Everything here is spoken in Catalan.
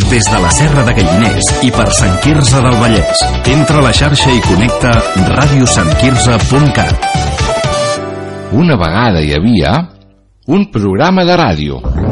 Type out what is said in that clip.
des de la Serra de Galliners i per Sant Quirze del Vallès. Entra a la xarxa i connecta radiosantquirze.cat. Una vegada hi havia un programa de ràdio.